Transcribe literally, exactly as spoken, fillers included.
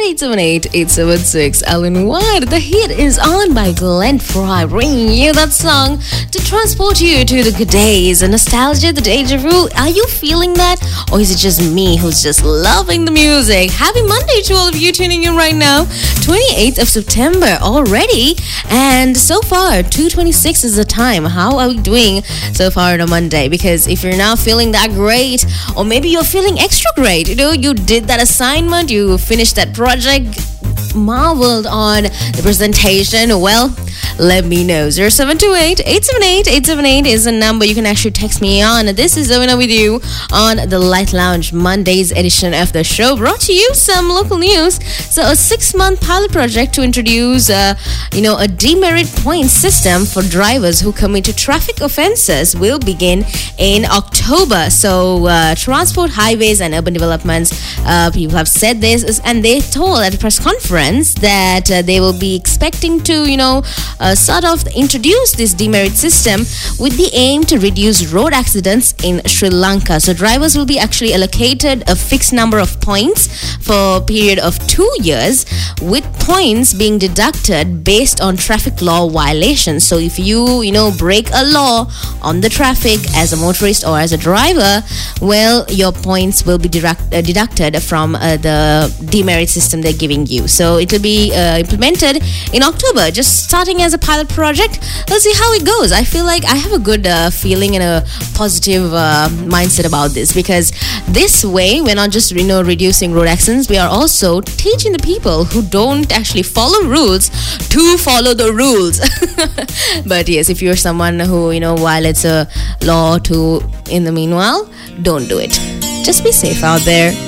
eight seven eight, eight seven six. Ellen White. The hit is on by Glenn Fry, bringing you that song to transport you to the good days, the nostalgia, the deja vu. Are you feeling that? Or is it just me who's just loving the music? Happy Monday to all of you tuning in right now. twenty-eighth of September already. And so far, two twenty-six is the time. How are we doing so far on a Monday? Because if you're not feeling that great, or maybe you're feeling extra great, you know, you did that assignment, you finished that project, marveled on the presentation, well, let me know. zero seven two eight, eight seven eight, eight seven eight is a number you can actually text me on. This is Zoena with you on the Light Lounge Mondays edition of the show, brought to you some local news. So a six-month pilot project to introduce uh, you know a demerit point system for drivers who commit to traffic offences will begin in October. So uh, Transport, Highways and Urban Developments uh, people have said this, and they told at a press conference that uh, they will be expecting to you know uh, sort of introduce this demerit system with the aim to reduce road accidents in Sri Lanka. So drivers will be actually allocated a fixed number of points for a period of two years, with points being deducted based on traffic law violations. So if you you know break a law on the traffic as a motorist or as a driver, well, your points will be deduct- uh, deducted from uh, the demerit system they're giving you. So it will be uh, implemented in October, just starting as a pilot project. Let's see how it goes. I feel like I have a good uh, feeling and a positive uh, mindset about this, because this way we're not just you know reducing road accidents, we are also teaching the people who don't actually follow rules to follow the rules. But yes, if you're someone who you know violates a law to in the meanwhile, don't do it. Just be safe out there.